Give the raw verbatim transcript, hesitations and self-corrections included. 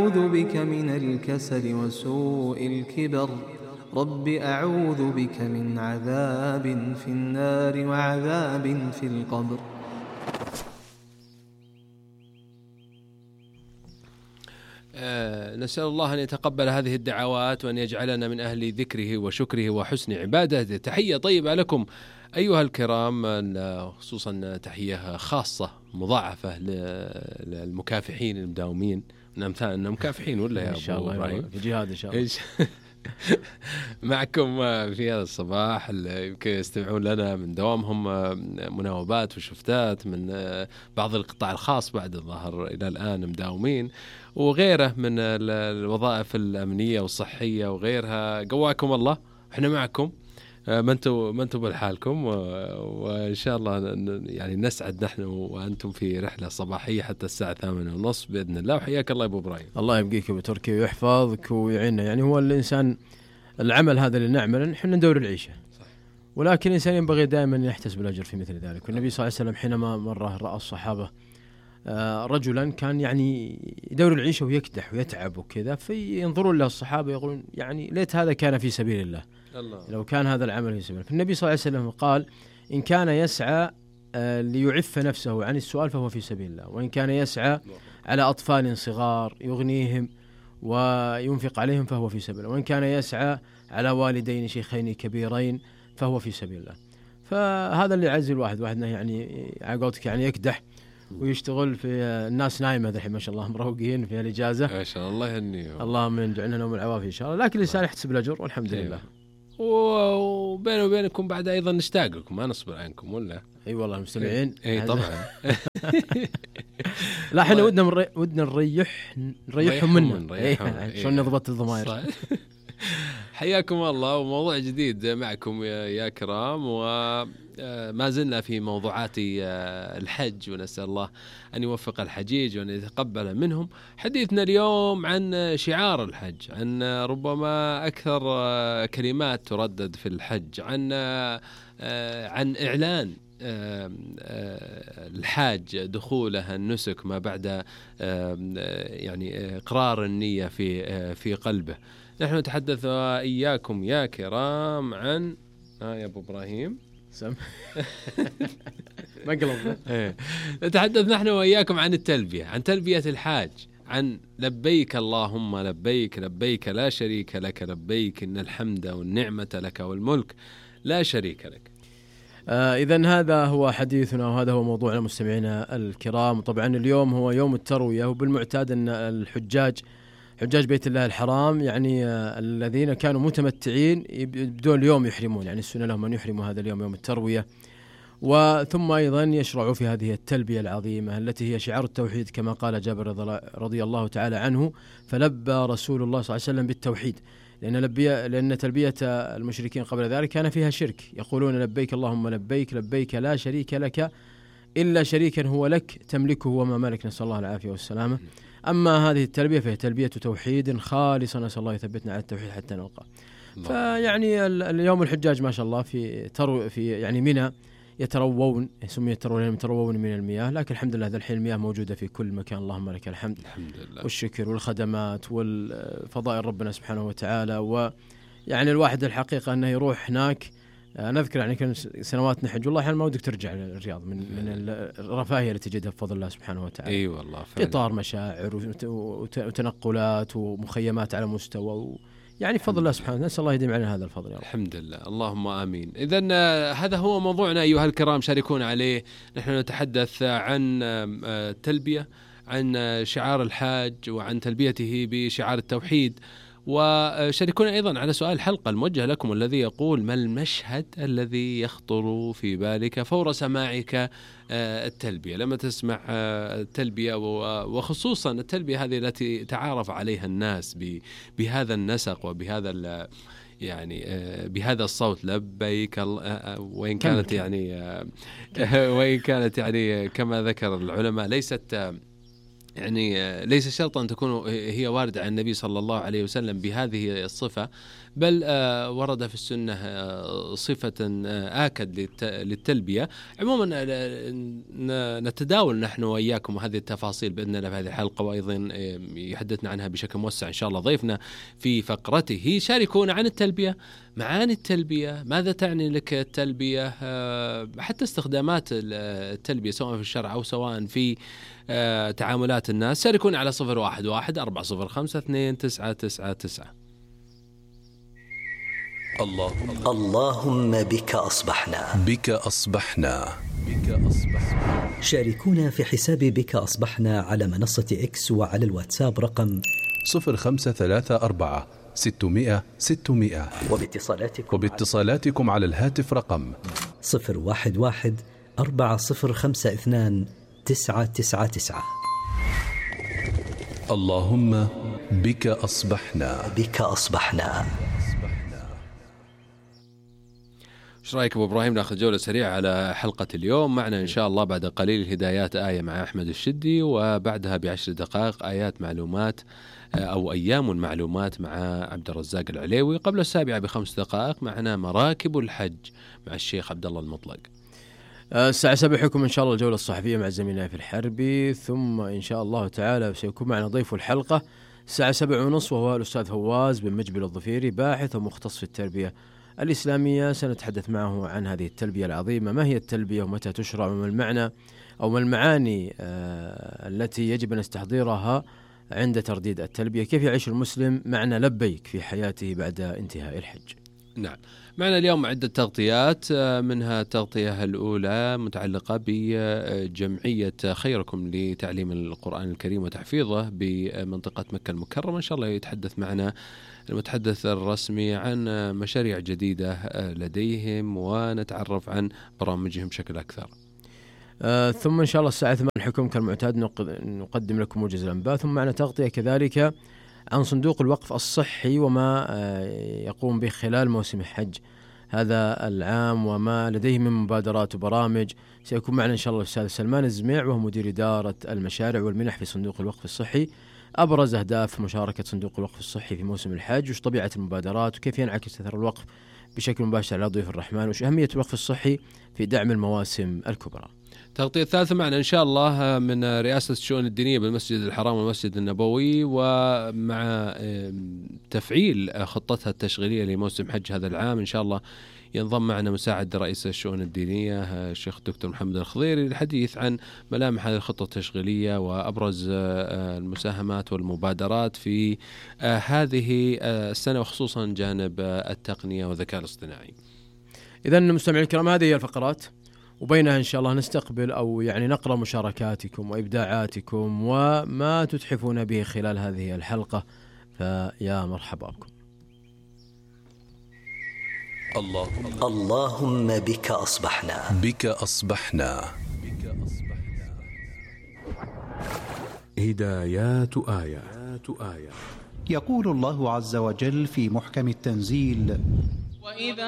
أعوذ بك من الكسل وسوء الكبر رب أعوذ بك من عذاب في النار وعذاب في القبر. آه نسأل الله أن يتقبل هذه الدعوات وأن يجعلنا من أهل ذكره وشكره وحسن عبادته. تحية طيبة لكم أيها الكرام، خصوصا تحية خاصة مضاعفة للمكافحين المداومين. نمثال مكافحين ولا يا إن شاء أبو الله إبراهيم في جهاد إن شاء الله. معكم في هذا الصباح يمكن يستمعون لنا من دوامهم مناوبات وشفتات من بعض القطاع الخاص بعد الظهر إلى الآن مداومين، وغيره من الوظائف الأمنية والصحية وغيرها. قواكم الله، احنا معكم، ما انتم ما انتم بحالكم، وان شاء الله يعني نسعد نحن وانتم في رحله صباحيه حتى الساعه ثمانية ونصف باذن الله. وحياك الله يا ابو ابراهيم. الله يبقيك يا ابو تركي ويحفظك ويعيننا. يعني هو الانسان العمل هذا اللي نعمله نحن ندور العيشه، ولكن الانسان ينبغي دائما ان يحتسب الاجر في مثل ذلك. والنبي صلى الله عليه وسلم حينما مره راى الصحابه رجلا كان يعني يدور العيشه ويكدح ويتعب وكذا، فينظرون له الصحابه يقولون يعني ليت هذا كان في سبيل الله، الله. لو كان هذا العمل في سبيل الله. النبي صلى الله عليه وسلم قال إن كان يسعى ليعف نفسه عن السؤال فهو في سبيل الله، وإن كان يسعى على أطفال صغار يغنيهم وينفق عليهم فهو في سبيل الله، وإن كان يسعى على والدين شيخين كبيرين فهو في سبيل الله. فهذا اللي يعزي الواحد واحدنا يعني عقوتك يعني يكدح ويشتغل في الناس نايمة الحين ما شاء الله مروقين في الإجازة ما شاء الله يهنيهم، اللهم يجعلنا نوم العوافي إن شاء الله. لكن الإنسان يحتسب الأجر والحمد لله. وبيني وبينكم بعد أيضا نشتاق لكم، ما نصبر عنكم ولا؟ أي والله المستمعين. أي طبعا. لا احنا ودنا مري... ودنا نريح نريحهم منا عشان نضبط الضمائر. حياكم الله، وموضوع جديد معكم يا كرام، وما زلنا في موضوعات الحج، ونسأل الله أن يوفق الحجيج وأن يتقبل منهم. حديثنا اليوم عن شعار الحج، عن ربما أكثر كلمات تردد في الحج، عن عن إعلان الحاج دخوله النسك ما بعد يعني إقرار النية في في قلبه. نحن نتحدث إياكم يا كرام عن آه يا أبو إبراهيم سم ما قلبنا. نتحدث نحن وإياكم عن التلبية، عن تلبية الحاج، عن لبيك اللهم لبيك، لبيك لا شريك لك لبيك، إن الحمد والنعمة لك والملك لا شريك لك. آه إذن هذا هو حديثنا وهذا هو موضوعنا مستمعينا الكرام. طبعا اليوم هو يوم التروية، وبالمعتاد أن الحجاج حجاج بيت الله الحرام يعني آه الذين كانوا متمتعين يبدون اليوم يحرمون، يعني السنة لهم أن يحرموا هذا اليوم يوم التروية، وثم أيضا يشرعوا في هذه التلبية العظيمة التي هي شعار التوحيد كما قال جابر رضي الله تعالى عنه: فلبى رسول الله صلى الله عليه وسلم بالتوحيد، لأن, لبي لأن تلبية المشركين قبل ذلك كان فيها شرك، يقولون لبيك اللهم لبيك، لبيك لا شريك لك إلا شريكا هو لك تملكه وما ملك، نسأل الله العافية والسلامة. أما هذه التلبية فهي تلبية توحيد خالصة، نسأل الله يثبتنا على التوحيد حتى نلقى. فيعني اليوم الحجاج ما شاء الله في ترو في يعني منى يتروون، سمي يتروون يتروون من المياه، لكن الحمد لله ذا الحين المياه موجودة في كل مكان، اللهم لك الحمد, الحمد لله والشكر والخدمات والفضائل ربنا سبحانه وتعالى. ويعني الواحد الحقيقة أنه يروح هناك، نذكر يعني كان سنوات نحج والله يعني ما ودك ترجع للرياض من من الرفاهية التي تجدها بفضل الله سبحانه وتعالى. اي والله قطار مشاعر وتنقلات ومخيمات على مستوى، يعني فضل الله سبحانه، نسأل الله يديم علينا هذا الفضل يا رب. الحمد لله، اللهم آمين. إذن هذا هو موضوعنا أيها الكرام، شاركونا عليه. نحن نتحدث عن التلبية، عن شعار الحاج، وعن تلبيته بشعار التوحيد. وشاركونا أيضا على سؤال الحلقة الموجه لكم الذي يقول: ما المشهد الذي يخطر في بالك فور سماعك التلبية، لما تسمع التلبية، وخصوصا التلبية هذه التي تعارف عليها الناس بهذا النسق وبهذا يعني بهذا الصوت، لبيك، وإن كانت يعني وإن كانت يعني كما ذكر العلماء ليست يعني ليس شرطا أن تكون هي واردة عن النبي صلى الله عليه وسلم بهذه الصفة، بل ورد في السنة صفة آكد للتلبية. عموما نتداول نحن وإياكم هذه التفاصيل بإذن الله في هذه الحلقة، وأيضا يحدثنا عنها بشكل موسع إن شاء الله ضيفنا في فقرته. شاركونا عن التلبية، معاني التلبية، ماذا تعني لك التلبية، حتى استخدامات التلبية سواء في الشرع أو سواء في تعاملات الناس. شاركونا على صفر واحد واحد أربعة صفر خمسة اثنين تسعة تسعة تسعة. اللهم اللهم بك أصبحنا بك أصبحنا بك أصبحنا. شاركونا في حساب بك أصبحنا على منصة إكس وعلى الواتساب رقم صفر خمسة ثلاثة أربعة ستمائة ستمائة، وباتصالاتكم وباتصالاتكم على الهاتف رقم صفر واحد واحد أربعة صفر خمسة اثنان تسعة تسعة تسعة. اللهم بك أصبحنا بك أصبحنا. ايش رايك ابو ابراهيم ناخذ جوله سريعه على حلقه اليوم؟ معنا ان شاء الله بعد قليل الهدايات آية مع احمد الشدي، وبعدها بعشر دقائق آيات معلومات او ايام المعلومات مع عبد الرزاق العليوي. قبل السابعه بخمس دقائق معنا مراكب الحج مع الشيخ عبد الله المطلق. الساعة سبعة حكم إن شاء الله الجولة الصحفية مع زميلنا في الحربي، ثم إن شاء الله تعالى سيكون معنا ضيف الحلقة الساعة سبعة ونصف، وهو الأستاذ فواز بن مجبل الظفيري، باحث ومختص في التربية الإسلامية. سنتحدث معه عن هذه التلبية العظيمة، ما هي التلبية ومتى تشرع وما المعنى أو ما المعاني آه التي يجب أن نستحضرها عند ترديد التلبية، كيف يعيش المسلم معنى لبيك في حياته بعد انتهاء الحج. نعم، معنا اليوم عدة تغطيات، منها التغطية الأولى متعلقة بجمعية خيركم لتعليم القرآن الكريم وتحفيظه بمنطقة مكة المكرمة. إن شاء الله يتحدث معنا المتحدث الرسمي عن مشاريع جديدة لديهم ونتعرف عن برامجهم بشكل أكثر. آه ثم إن شاء الله الساعة ثمانية حكم كالمعتاد نقدم لكم موجز الأنباء، ثم معنا تغطية كذلك عن صندوق الوقف الصحي وما يقوم به خلال موسم الحج هذا العام وما لديه من مبادرات وبرامج. سيكون معنا إن شاء الله الأستاذ سلمان الزميع، وهو مدير إدارة المشاريع والمنح في صندوق الوقف الصحي. أبرز أهداف مشاركة صندوق الوقف الصحي في موسم الحج، وش طبيعة المبادرات، وكيف ينعكس أثر الوقف بشكل مباشر على ضيوف الرحمن، وش أهمية الوقف الصحي في دعم المواسم الكبرى. التغطية الثالثة معنا إن شاء الله من رئاسة الشؤون الدينية بالمسجد الحرام والمسجد النبوي، ومع تفعيل خطتها التشغيلية لموسم حج هذا العام. إن شاء الله ينضم معنا مساعد رئيس الشؤون الدينية الشيخ الدكتور محمد الخضيري للحديث عن ملامح هذه الخطة التشغيلية وأبرز المساهمات والمبادرات في هذه السنة، وخصوصا جانب التقنية والذكاء الاصطناعي. إذن مستمعين الكرام، هذه هي الفقرات، وبينها إن شاء الله نستقبل أو يعني نقرأ مشاركاتكم وإبداعاتكم وما تتحفون به خلال هذه الحلقة، فيا مرحبا بكم. اللهم اللهم بك أصبحنا بك أصبحنا. هدايات آية. يقول الله عز وجل في محكم التنزيل: وإذا